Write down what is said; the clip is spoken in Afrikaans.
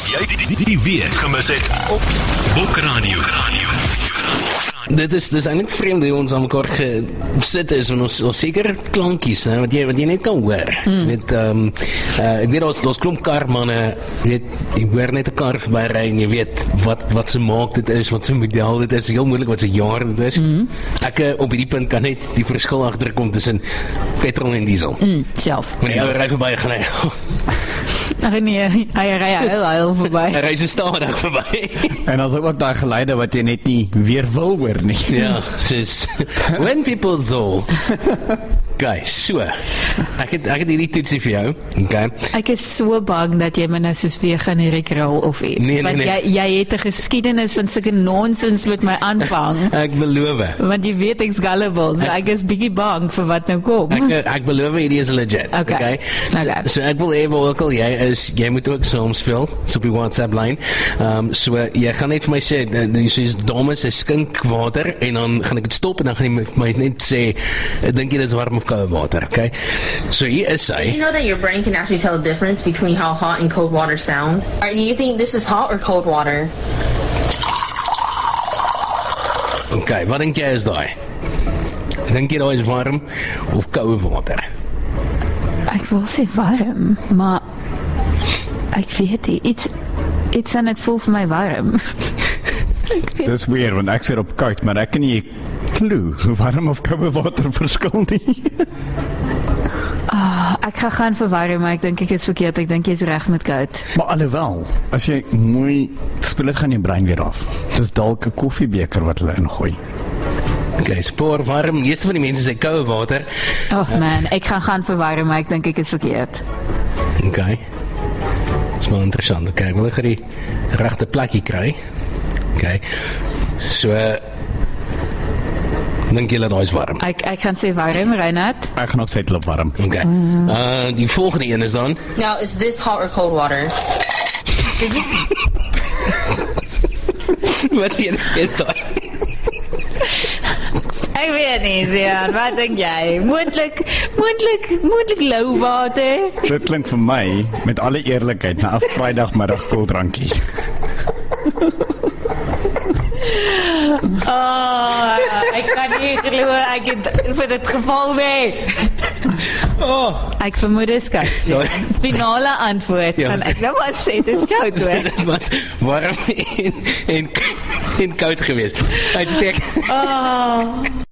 jy die week gemis het op Bokradio. Dit is eintlik vreemd hoe ons aan mekaar gesit is en ons seker klankies, hè, wat jy net kan hoor. Met ek weet ons klomp karmanne, weet jy hoor net 'n kar verbyry en jy weet wat se maak dit is, wat se model dit is, heel moeilik wat se jaar dit is. Ek op hierdie punt kan net die verskil agterkom tussen petrol en diesel. Self. Wanneer jy ry verby gaan hy Ag nee, hy ry heel verby. Hy ry so stadig verby. En as ook daai geluide wat jy net nie weer wil hoor nie. Ja, soos when people zo. Guys, so. Ek het hierdie toetsie vir jou, okay? Ek is so bang dat jy my nou soos weer gaan hierdie rol of iets. Nee. Jy het 'n geskiedenis van sulke nonsens met my aanvang. Ek beloof. Want jy weet ek's gullible, so ek is bietjie bang vir wat nou kom. Ek beloof hierdie is legit, okay? So ek wil hê ook al jy moet ook saam speel, so op die WhatsApp lyn. So jy gaan net vir my sê, jy sê Thomas is skinkwater en dan gaan ek dit stop en dan gaan jy my net sê, dink jy dis warm of koue water, okay? So hier is hy. You know that your brain can actually tell the difference between how hot and cold water sound? Or do you think this is hot or cold water? Okay, wat dink jy is daai? Dink jy daai is warm of koue water? Ek wil sê warm, maar ek weet nie, iets aan het voel vir my warm. Dis weird, want ek sit op koud, maar ek kan nie klou hoe warm of koue water verskil nie. Ek gaan vir warm, maar ek dink ek is verkeerd, ek dink jy is reg met koud. Maar alhoewel, as jy mooi speel, gaan jou brein weer af. Dis dalk 'n koffiebeker wat hulle ingooi. Okay, spoor warm, meeste van die mense sê koue water. Man, ek gaan vir warm, maar ek dink ek is verkeerd. Okay. Dis maar interessant. Okay, ek wil ek die regte plekkie kry. Okay. So dink julle daai is warm? Ek gaan sê warm, Reinhard. Ek gaan ook sê dit loop warm. Okay. Die volgende een is dan Now, is this hot or cold water? wat is daai? Ek weet nie, Zian, wat dink jy? Moontlik lou water? Dit klink vir my, met alle eerlikheid, na 'n Vrydagmiddag koeldrankie. Ek kan nie glo ek het vir dit geval nie. Ek vermoed dis koud. Finale antwoord van ek nou wat sê dis koud hoor. Dit was warm en koud geweest. Hy steek